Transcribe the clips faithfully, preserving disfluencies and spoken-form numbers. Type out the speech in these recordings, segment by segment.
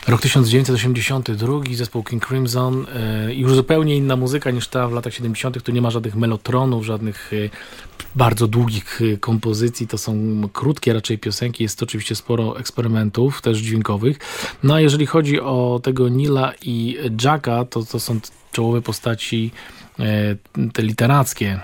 Rok tysiąc dziewięćset osiemdziesiąty drugi, zespół King Crimson, y, już zupełnie inna muzyka niż ta w latach siedemdziesiątych. Tu nie ma żadnych melotronów, żadnych y, bardzo długich y, kompozycji. To są krótkie raczej piosenki. Jest to oczywiście sporo eksperymentów, też dźwiękowych. No a jeżeli chodzi o tego Neila i Jacka, to, to są czołowe postaci te literackie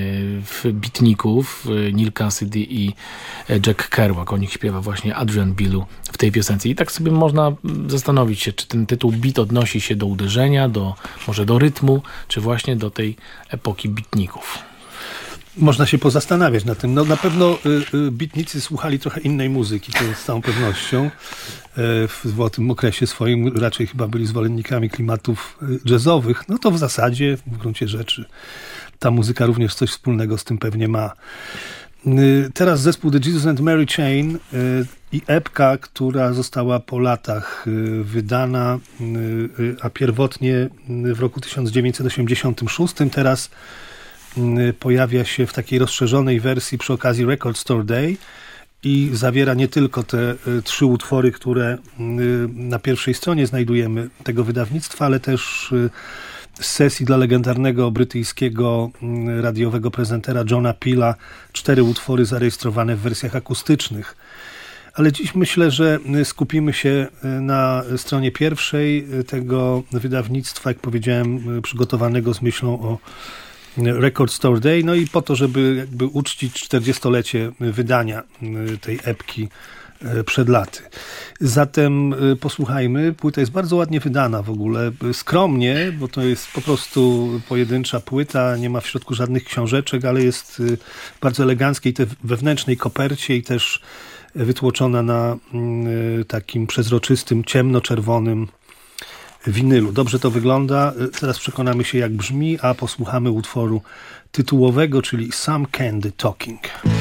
beatników, Neil Cassidy i Jack Kerouac. O nich śpiewa właśnie Adrian Belew w tej piosence. I tak sobie można zastanowić się, czy ten tytuł beat odnosi się do uderzenia, do, może do rytmu, czy właśnie do tej epoki beatników. Można się pozastanawiać nad tym. No, na pewno y, y, beatnicy słuchali trochę innej muzyki, to z całą pewnością. Y, w, w tym okresie swoim raczej chyba byli zwolennikami klimatów y, jazzowych. No to w zasadzie, w gruncie rzeczy, ta muzyka również coś wspólnego z tym pewnie ma. Y, teraz zespół The Jesus and Mary Chain y, i epka, która została po latach y, wydana, y, y, a pierwotnie w roku tysiąc dziewięćset osiemdziesiątym szóstym, teraz pojawia się w takiej rozszerzonej wersji przy okazji Record Store Day i zawiera nie tylko te y, trzy utwory, które y, na pierwszej stronie znajdujemy tego wydawnictwa, ale też y, z sesji dla legendarnego brytyjskiego y, radiowego prezentera Johna Peela cztery utwory zarejestrowane w wersjach akustycznych. Ale dziś myślę, że skupimy się na stronie pierwszej tego wydawnictwa, jak powiedziałem, przygotowanego z myślą o Record Store Day, no i po to, żeby jakby uczcić czterdziestolecie wydania tej epki przed laty. Zatem posłuchajmy, płyta jest bardzo ładnie wydana w ogóle, skromnie, bo to jest po prostu pojedyncza płyta, nie ma w środku żadnych książeczek, ale jest w bardzo eleganckiej, tej wewnętrznej kopercie i też wytłoczona na takim przezroczystym, ciemnoczerwonym winylu. Dobrze to wygląda. Teraz przekonamy się, jak brzmi, a posłuchamy utworu tytułowego, czyli Some Candy Talking.